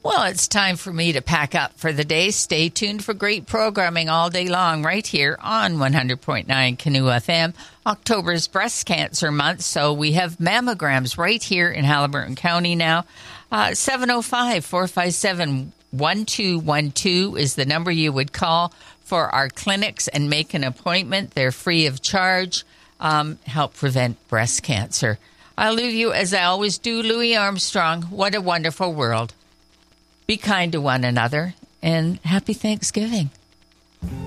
Well, it's time for me to pack up for the day. Stay tuned for great programming all day long right here on 100.9 Canoe FM. October's breast cancer month, so we have mammograms right here in Haliburton County now. 705-457-1212 is the number you would call for our clinics and make an appointment. They're free of charge. Help prevent breast cancer. I'll leave you, as I always do, Louis Armstrong. What a wonderful world. Be kind to one another, and happy Thanksgiving.